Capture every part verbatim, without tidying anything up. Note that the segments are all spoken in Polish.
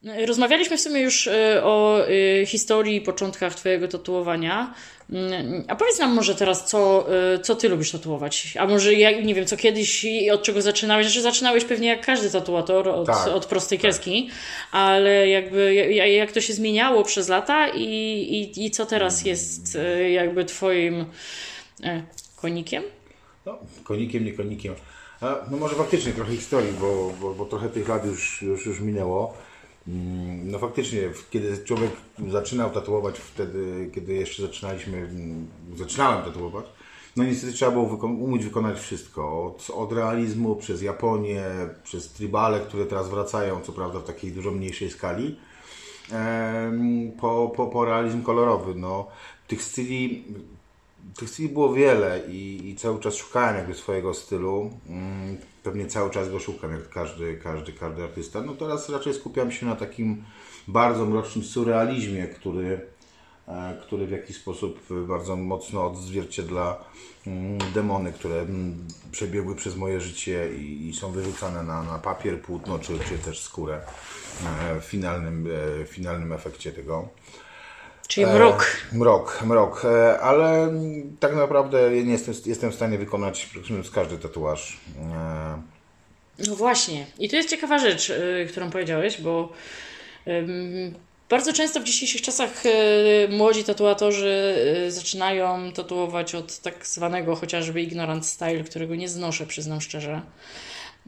Rozmawialiśmy w sumie już o historii i początkach twojego tatuowania. A powiedz nam może teraz, co, co ty lubisz tatuować? A może, ja nie wiem, co kiedyś i od czego zaczynałeś? Znaczy zaczynałeś pewnie jak każdy tatuator od, tak, od prostej kreski, tak. Ale jakby jak to się zmieniało przez lata i, i, i co teraz jest jakby twoim konikiem? No, konikiem, nie konikiem. A, no może faktycznie trochę historii, bo, bo, bo trochę tych lat już, już, już minęło. No faktycznie, kiedy człowiek zaczynał tatuować, wtedy, kiedy jeszcze zaczynaliśmy, zaczynałem tatuować, no niestety trzeba było wyko- umieć wykonać wszystko. Od, od realizmu, przez Japonię, przez tribale, które teraz wracają, co prawda w takiej dużo mniejszej skali, em, po, po, po realizm kolorowy. No, tych styli Tych styli było wiele i, i cały czas szukałem jakby swojego stylu. Pewnie cały czas go szukam, jak każdy, każdy, każdy artysta. No teraz raczej skupiam się na takim bardzo mrocznym surrealizmie, który, który w jakiś sposób bardzo mocno odzwierciedla demony, które przebiegły przez moje życie i, i są wyrzucane na, na papier, płótno czy, czy też skórę w finalnym, w finalnym efekcie tego. Czyli mrok. E, mrok, mrok, e, ale tak naprawdę nie jestem, jestem w stanie wykonać każdy tatuaż. E. No właśnie. I to jest ciekawa rzecz, y, którą powiedziałeś, bo y, bardzo często w dzisiejszych czasach y, młodzi tatuatorzy y, zaczynają tatuować od tak zwanego chociażby ignorant style, którego nie znoszę, przyznam szczerze. Y,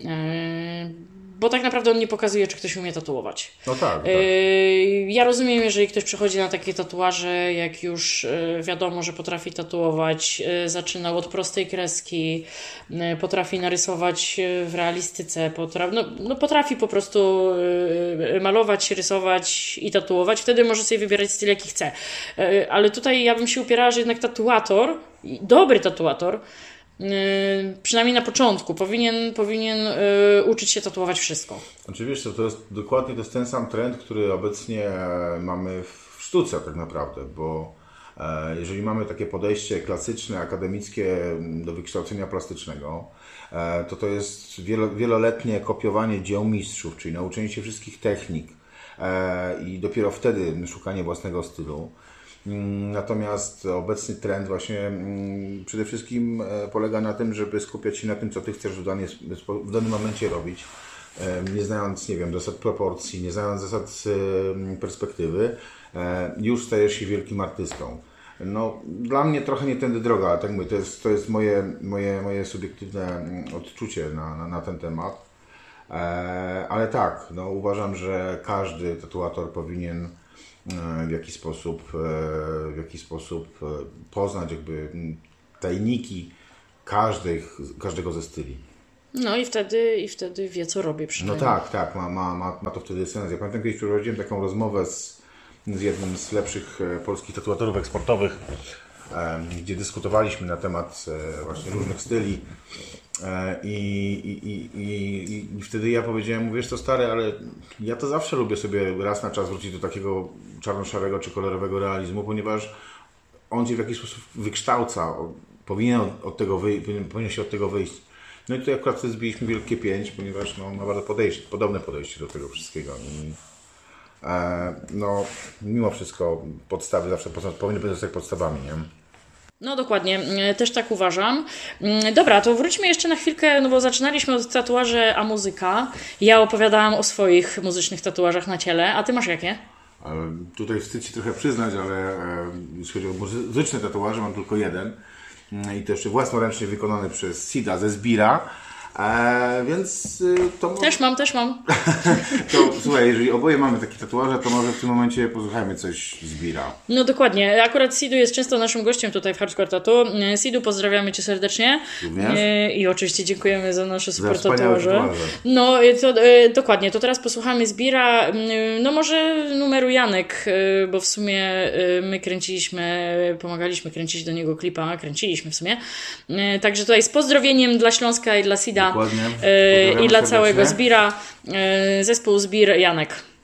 Bo tak naprawdę on nie pokazuje, czy ktoś umie tatuować. No tak, tak. Ja rozumiem, jeżeli ktoś przychodzi na takie tatuaże, jak już wiadomo, że potrafi tatuować, zaczynał od prostej kreski, potrafi narysować w realistyce, potrafi, no, no potrafi po prostu malować, rysować i tatuować, wtedy może sobie wybierać styl, jaki chce. Ale tutaj ja bym się upierała, że jednak tatuator, dobry tatuator, Yy, przynajmniej na początku powinien, powinien yy, uczyć się tatuować wszystko. Oczywiście, to jest dokładnie to jest ten sam trend, który obecnie mamy w sztuce tak naprawdę, bo e, jeżeli mamy takie podejście klasyczne, akademickie do wykształcenia plastycznego, e, to to jest wielo, wieloletnie kopiowanie dzieł mistrzów, czyli nauczenie się wszystkich technik e, i dopiero wtedy szukanie własnego stylu. Natomiast obecny trend właśnie przede wszystkim polega na tym, żeby skupiać się na tym, co Ty chcesz w, danie, w danym momencie robić, nie znając, nie wiem, zasad proporcji, nie znając zasad perspektywy, już stajesz się wielkim artystą. No, dla mnie trochę nie tędy droga, ale tak mówię, to jest, to jest moje, moje, moje subiektywne odczucie na, na, na ten temat. Ale tak, no, uważam, że każdy tatuator powinien w jaki sposób, w jaki sposób poznać jakby tajniki każdych, każdego ze styli. No i wtedy, i wtedy wie, co robię przynajmniej. No tak, tak, ma, ma, ma, ma to wtedy sens. Ja pamiętam, kiedyś przeprowadziłem taką rozmowę z, z jednym z lepszych polskich tatuatorów eksportowych, gdzie dyskutowaliśmy na temat właśnie różnych styli. I, i, i, i, I wtedy ja powiedziałem, wiesz co stary, ale ja to zawsze lubię sobie raz na czas wrócić do takiego czarno-szarego czy kolorowego realizmu, ponieważ on Cię w jakiś sposób wykształca, powinien, od tego wyj- powinien, powinien się od tego wyjść. No i tutaj akurat zbiliśmy wielkie pięć, ponieważ no, ma bardzo podejście, podobne podejście do tego wszystkiego. I, e, no, mimo wszystko podstawy zawsze powinny pozostać podstawami, nie? No dokładnie, też tak uważam. Dobra, to wróćmy jeszcze na chwilkę, no bo zaczynaliśmy od tatuaży a muzyka. Ja opowiadałam o swoich muzycznych tatuażach na ciele, a Ty masz jakie? Tutaj wstyd się trochę przyznać, ale jeśli chodzi o muzyczne tatuaże, mam tylko jeden. I to jeszcze własnoręcznie wykonany przez Sida ze Zbira. E, więc to... Też mam, też mam. To słuchaj, jeżeli oboje mamy takie tatuaże, to może w tym momencie posłuchajmy coś z Bira. No dokładnie. Akurat Sidu jest często naszym gościem tutaj w Hardcore Tattoo. Sidu, pozdrawiamy Cię serdecznie. Również? I oczywiście dziękujemy za nasze za super tatuaże. No to, dokładnie, to teraz posłuchamy z Bira. No może numeru Janek, bo w sumie my kręciliśmy, pomagaliśmy kręcić do niego klipa, kręciliśmy w sumie. Także tutaj z pozdrowieniem dla Śląska i dla Sida. Dokładnie. I dla całego Zbira, zespół Zbir Janek.